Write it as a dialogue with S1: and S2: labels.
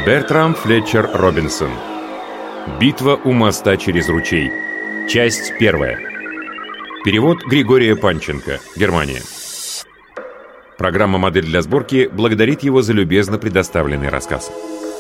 S1: Бертрам Флетчер Робинсон. Битва у моста через ручей. Часть первая. Перевод Григория Панченко. Германия. Программа «Модель для сборки» благодарит его за любезно предоставленный рассказ.